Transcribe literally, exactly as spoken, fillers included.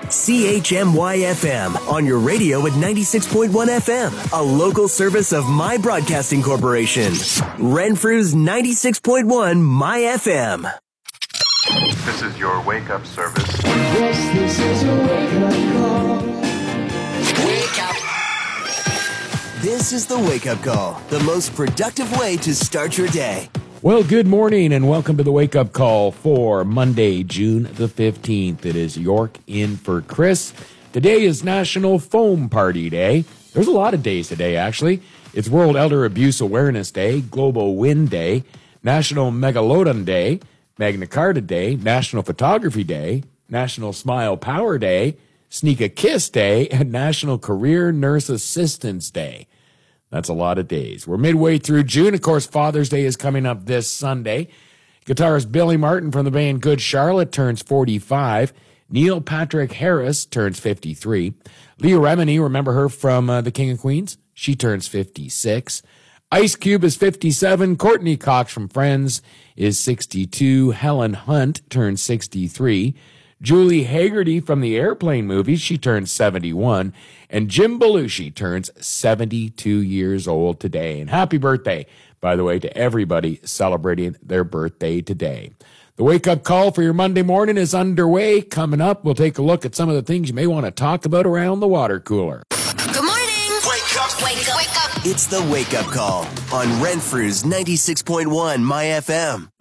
C H M Y F M, on your radio at ninety-six point one F M, a local service of My Broadcasting Corporation. Renfrew's ninety-six point one My F M. This is your wake-up service. Yes, this is your wake-up call. Wake up. This is the wake-up call, the most productive way to start your day. Well, good morning and welcome to the wake-up call for Monday, June the fifteenth. It is York in for Chris. Today is National Foam Party Day. There's a lot of days today, actually. It's World Elder Abuse Awareness Day, Global Wind Day, National Megalodon Day, Magna Carta Day, National Photography Day, National Smile Power Day, Sneak a Kiss Day, and National Career Nurse Assistance Day. That's a lot of days. We're midway through June. Of course, Father's Day is coming up this Sunday. Guitarist Billy Martin from the band Good Charlotte turns forty-five. Neil Patrick Harris turns fifty-three. Leah Remini, remember her from uh, The King of Queens? She turns fifty-six. Ice Cube is fifty-seven. Courtney Cox from Friends is sixty-two. Helen Hunt turns sixty-three. Julie Hagerty from the Airplane movies, she turns seventy-one. And Jim Belushi turns seventy-two years old today. And happy birthday, by the way, to everybody celebrating their birthday today. The wake-up call for your Monday morning is underway. Coming up, we'll take a look at some of the things you may want to talk about around the water cooler. Good morning. Wake up. Wake up. Wake up. It's the wake-up call on Renfrew's ninety-six point one My F M.